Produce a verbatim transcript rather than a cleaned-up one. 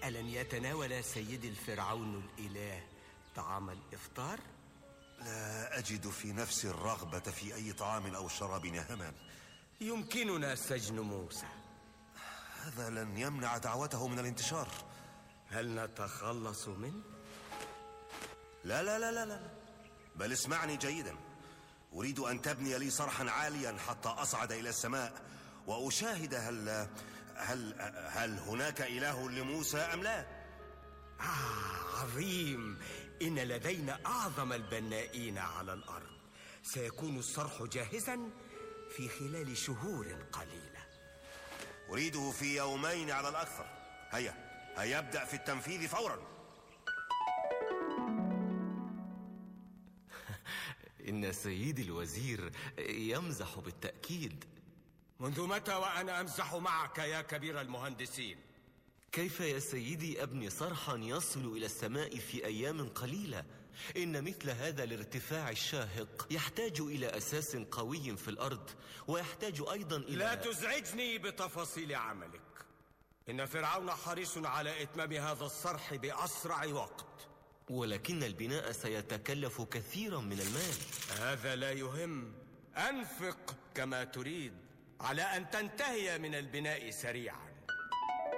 ألن يتناول سيدي الفرعون الإله طعام الإفطار؟ لا أجد في نفسي الرغبة في أي طعام أو شراب يا هامان. يمكننا سجن موسى. هذا لن يمنع دعوته من الانتشار. هل نتخلص منه؟ لا لا لا لا لا، بل اسمعني جيدا. أريد أن تبني لي صرحا عاليا حتى أصعد إلى السماء وأشاهد هل هل هل هناك إله لموسى أم لا. آه عظيم، إن لدينا أعظم البنائين على الأرض. سيكون الصرح جاهزا في خلال شهور قليلة. أريده في يومين على الأكثر. هيا هيبدأ في التنفيذ فورا. إن سيدي الوزير يمزح بالتأكيد. منذ متى وأنا أمزح معك يا كبير المهندسين؟ كيف يا سيدي أبني صرحا يصل إلى السماء في أيام قليلة؟ إن مثل هذا الارتفاع الشاهق يحتاج إلى أساس قوي في الأرض، ويحتاج أيضا إلى... لا تزعجني بتفاصيل عملك. إن فرعون حريص على إتمام هذا الصرح بأسرع وقت، ولكن البناء سيتكلف كثيرا من المال. هذا لا يهم. أنفق كما تريد على أن تنتهي من البناء سريعا.